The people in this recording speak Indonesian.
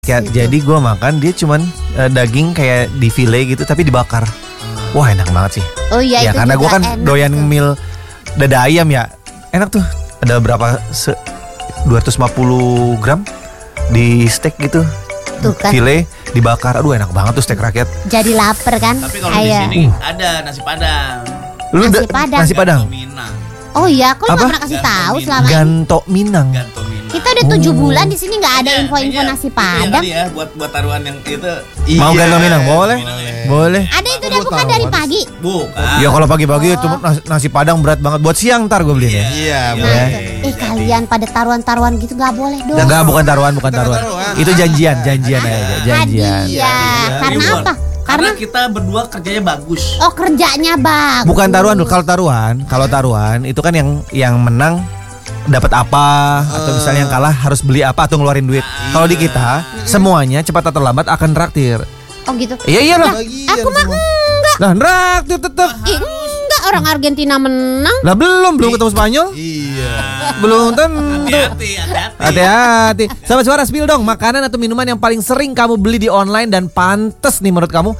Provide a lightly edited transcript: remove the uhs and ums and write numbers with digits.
Jadi gue makan dia cuman daging kayak di file gitu tapi dibakar. Wah enak banget sih. Oh iya ya, itu karena gue kan doyan tuh. mil dada ayam ya. Enak tuh. Ada berapa 250 gram di steak gitu. Tuh kan. File dibakar. Aduh enak banget tuh steak rakyat. Jadi lapar kan? Tapi kalau di sini ada nasi padang. Lu Nasi padang. Nasi padang. Ganto Minang. Oh iya, aku lu Apa? gak pernah kasih tahu selama ini. Ganto Minang. Ganto Minang. Kita udah 7 bulan di sini nggak ada info-info nasi padang. Ya, buat taruhan yang itu. Mau Ganto Minang? Boleh. Boleh. Ada itu udah buka dari pagi. Bukan. Ya kalau pagi-pagi cuma nasi padang berat banget. Buat siang ntar gue beliin ya. Iya, boleh. Kalian pada taruhan-taruhan gitu nggak boleh dong. Enggak, bukan taruhan. Itu janjian aja, janjian. Hadiah. Karena Reward. apa? Karena kita berdua kerjanya bagus. Oh kerjanya bagus. Bukan taruhan dulu. Kalau taruhan itu kan yang menang dapat apa atau misalnya yang kalah harus beli apa atau ngeluarin duit. Kalau di kita semuanya cepat atau lambat akan traktir. Oh gitu. Iya lah. Aku mah enggak. Lah traktir tetap. Enggak, orang Argentina menang. Lah belum ketemu Spanyol. Iya. Belum tentu. Hati-hati. Sahabat Suara, spill dong makanan atau minuman yang paling sering kamu beli di online dan pantes nih menurut kamu